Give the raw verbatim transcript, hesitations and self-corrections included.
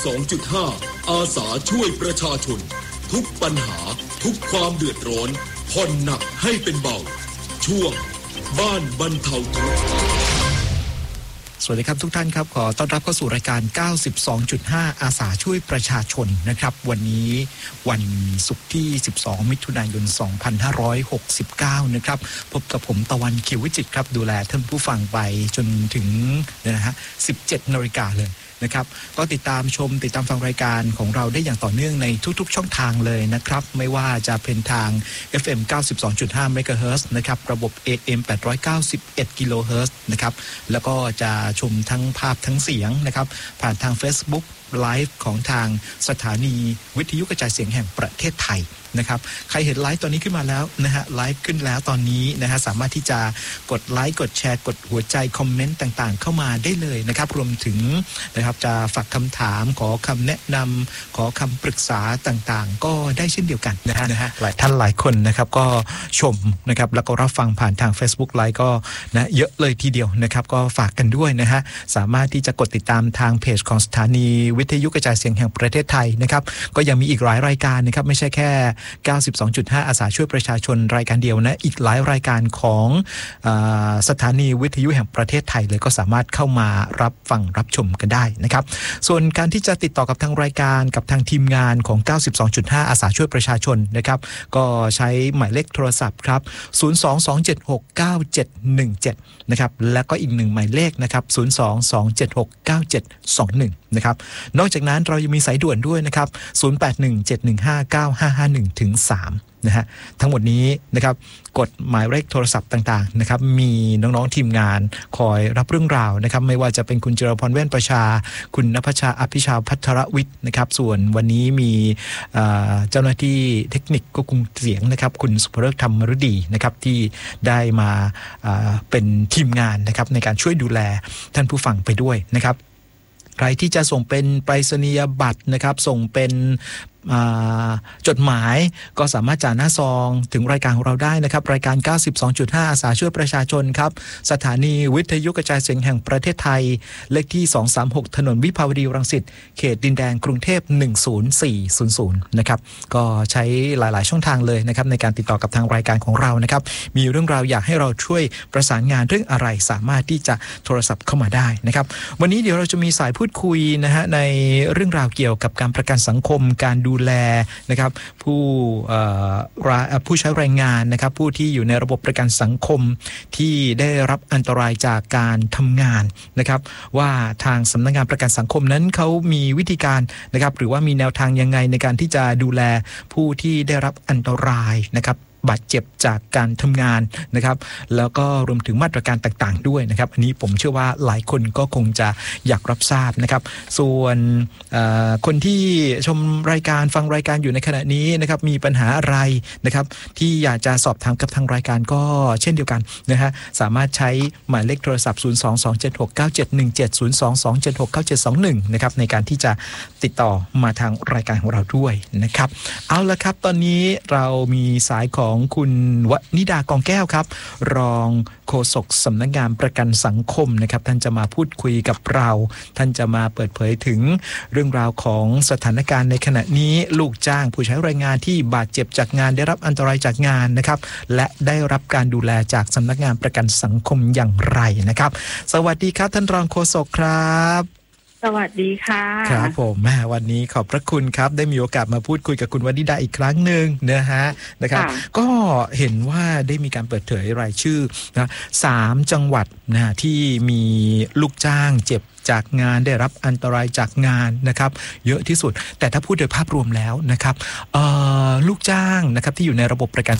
สองจุดห้า อาสาช่วยประชาชนทุกปัญหาทุกความเดือดร้อนผ่อนหนักให้เป็นเบาช่วงบ้านบรรเทาทุกข์สวัสดีครับทุกท่านครับขอต้อนรับเข้าสู่รายการ เก้าสิบสองจุดห้า อาสาช่วยประชาชนนะครับวันนี้วันศุกร์ที่สิบสองมิถุนายนสองพันห้าร้อยหกสิบเก้านะครับพบกับผมตะวันเขียววิจิตรครับดูแลท่านผู้ฟังไปจนถึงเนี่ยนะฮะสิบเจ็ดนาฬิกาเลยนะครับก็ติดตามชมติดตามฟังรายการของเราได้อย่างต่อเนื่องในทุกๆช่องทางเลยนะครับไม่ว่าจะเป็นทาง เอฟ เอ็ม เก้าสิบสองจุดห้า เมกะเฮิรตซ์นะครับระบบ เอ เอ็ม แปดร้อยเก้าสิบเอ็ด กิโลเฮิรตซ์นะครับแล้วก็จะชมทั้งภาพทั้งเสียงนะครับผ่านทาง Facebook ไลฟ์ของทางสถานีวิทยุกระจายเสียงแห่งประเทศไทยนะครับใครเห็นไลฟ์ตอนนี้ขึ้นมาแล้วนะฮะไลฟ์ขึ้นแล้วตอนนี้นะฮะสามารถที่จะกดไลค์กดแชร์กดหัวใจคอมเมนต์ต่างๆเข้ามาได้เลยนะครับรวมถึงนะครับจะฝากคำถามขอคำแนะนำขอคำปรึกษาต่างๆก็ได้เช่นเดียวกันนะฮะนะฮะหลายท่านหลายคนนะครับก็ชมนะครับแล้วก็รับฟังผ่านทาง Facebook ไลฟ์ก็นะเยอะเลยทีเดียวนะครับก็ฝากกันด้วยนะฮะสามารถที่จะกดติดตามทางเพจของสถานีวิทยุกระจายเสียงแห่งประเทศไทยนะครับก็ยังมีอีกหลายรายการนะครับไม่ใช่แค่เก้าสิบสองจุดห้า อาสาช่วยประชาชนรายการเดียวนะอีกหลายรายการของอ่าสถานีวิทยุแห่งประเทศไทยเลยก็สามารถเข้ามารับฟังรับชมกันได้นะครับส่วนการที่จะติดต่อกับทางรายการกับทางทีมงานของ เก้าสิบสองจุดห้า อาสาช่วยประชาชนนะครับก็ใช้หมายเลขโทรศัพท์ครับศูนย์ สอง สอง เจ็ด หก เก้า เจ็ด หนึ่ง เจ็ดนะครับแล้วก็อีกหนึ่งหมายเลขนะครับศูนย์ สอง สอง เจ็ด หก เก้า เจ็ด สอง หนึ่งนะครับนอกจากนั้นเรายังมีสายด่วนด้วยนะครับศูนย์ แปด หนึ่ง เจ็ด หนึ่ง ห้า เก้า ห้า ห้า หนึ่ง ถึง สามนะฮะทั้งหมดนี้นะครับกดหมายเลขโทรศัพท์ต่างๆนะครับมีน้องๆทีมงานคอยรับเรื่องราวนะครับไม่ว่าจะเป็นคุณจิรพรแว่นประชาคุณณภัชชาอภิชาภัทรวิทย์นะครับส่วนวันนี้มีเจ้าหน้าที่เทคนิคควบคุมเสียงนะครับคุณสุภฤกษ์ธรรมฤดีนะครับที่ได้มาเป็นทีมงานนะครับในการช่วยดูแลท่านผู้ฟังไปด้วยนะครับใครที่จะส่งเป็นไปรษณียบัตรนะครับส่งเป็นจดหมายก็สามารถจ่ายหน้าซองถึงรายการของเราได้นะครับรายการ เก้าสิบสองจุดห้า อาสาช่วยประชาชนครับสถานีวิทยุกระจายเสียงแห่งประเทศไทยเลขที่สองสามหกถนนวิภาวดีรังสิตเขตดินแดงกรุงเทพหนึ่งศูนย์สี่ศูนย์ศูนย์นะครับก็ใช้หลายๆช่องทางเลยนะครับในการติดต่อกับทางรายการของเรานะครับมีเรื่องราวอยากให้เราช่วยประสานงานเรื่องอะไรสามารถที่จะโทรศัพท์เข้ามาได้นะครับวันนี้เดี๋ยวเราจะมีสายพูดคุยนะฮะในเรื่องราวเกี่ยวกับการประกันสังคมการดูแลนะครับผู้ผู้ใช้แรงงานนะครับผู้ที่อยู่ในระบบประกันสังคมที่ได้รับอันตรายจากการทำงานนะครับว่าทางสำนักงานประกันสังคมนั้นเขามีวิธีการนะครับหรือว่ามีแนวทางยังไงในการที่จะดูแลผู้ที่ได้รับอันตรายนะครับบาดเจ็บจากการทำงานนะครับแล้วก็รวมถึงมาตรการต่างๆด้วยนะครับอันนี้ผมเชื่อว่าหลายคนก็คงจะอยากรับทราบนะครับส่วนคนที่ชมรายการฟังรายการอยู่ในขณะนี้นะครับมีปัญหาอะไรนะครับที่อยากจะสอบถามกับทางรายการก็เช่นเดียวกันนะฮะสามารถใช้หมายเลขโทรศัพท์ศูนย์ สอง สอง เจ็ด หก เก้า เจ็ด หนึ่ง เจ็ด ศูนย์ สอง สอง เจ็ด หก เก้า เจ็ด สอง หนึ่งนะครับในการที่จะติดต่อมาทางรายการของเราด้วยนะครับเอาละครับตอนนี้เรามีสายของของคุณวนิดากองแก้วครับรองโฆษกสำนักงานประกันสังคมนะครับท่านจะมาพูดคุยกับเราท่านจะมาเปิดเผยถึงเรื่องราวของสถานการณ์ในขณะนี้ลูกจ้างผู้ใช้แรงงานที่บาดเจ็บจากงานได้รับอันตรายจากงานนะครับและได้รับการดูแลจากสำนักงานประกันสังคมอย่างไรนะครับสวัสดีครับท่านรองโฆษกครับสวัสดีค่ะครับผมแม่วันนี้ขอบพระคุณครับได้มีโอกาสมาพูดคุยกับคุณวนิดาอีกครั้งหนึ่งนะฮะนะครับก็เห็นว่าได้มีการเปิดเผยรายชื่อนะสามจังหวัดนะที่มีลูกจ้างเจ็บจากงานได้รับอันตรายจากงานนะครับเยอะที่สุดแต่ถ้าพูดโดยภาพรวมแล้วนะครับลูกจ้างนะครับที่อยู่ในระบบประกัน